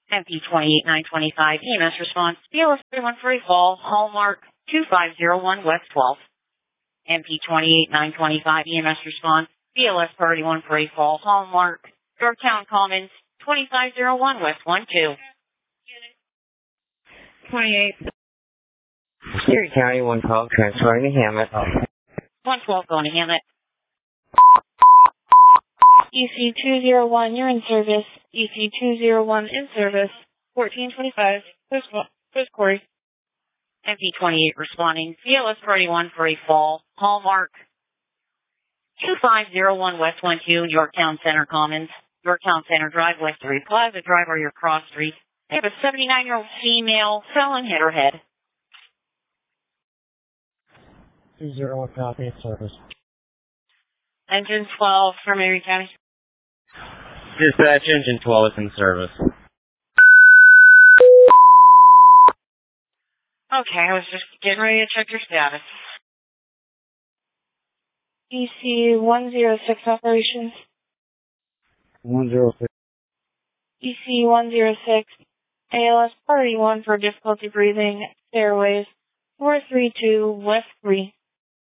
MP 28925 EMS response, BLS 31 Free Fall, Hallmark 2501 West 12th. MP 28925 EMS response, BLS 31 Free Fall, Hallmark, Yorktown Commons 2501 West 12. 28. Erie County 112, transferring to Hammett. 112 going to Hammett. EC 201, you're in service. EC 201 in service. 1425. Where's Corey? MP 28 responding. BLS 31 Free Fall, Hallmark 2501 West 12, Yorktown Center Commons. Yorktown Center Drive, West 3 Plaza Drive, or your cross street. They have a 79-year-old female felon hit her head. 201 copy in service. Engine 12 from Erie County. Dispatch, engine 12 is in service. Okay, I was just getting ready to check your status. EC 106 operations. 106. EC 106. ALS Party 1 for difficulty breathing. Stairways. 432 West 3.